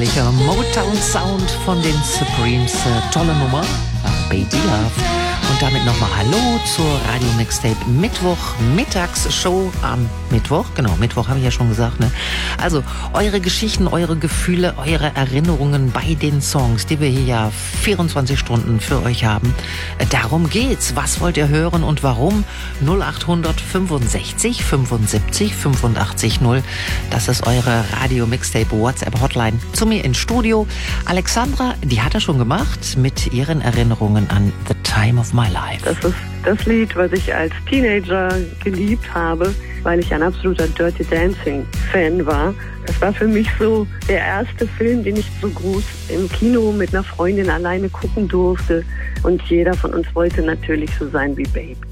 herrlicher Motown-Sound von den Supremes. Tolle Nummer, Baby Love. Und damit nochmal Hallo zur Radio Mixtape Mittwoch Mittagsshow am Mittwoch. Genau, Mittwoch habe ich ja schon gesagt, ne? Also eure Geschichten, eure Gefühle, eure Erinnerungen bei den Songs, die wir hier ja 24 Stunden für euch haben. Darum geht's. Was wollt ihr hören und warum? 0800 65 75 85 0. Das ist eure Radio Mixtape WhatsApp Hotline. Zu mir ins Studio Alexandra, die hat er schon gemacht mit ihren Erinnerungen an The Time of My Life. Das ist das Lied, was ich als Teenager geliebt habe, weil ich ein absoluter Dirty Dancing Fan war. Das war für mich so der erste Film, den ich so groß im Kino mit einer Freundin alleine gucken durfte. Und jeder von uns wollte natürlich so sein wie Babe.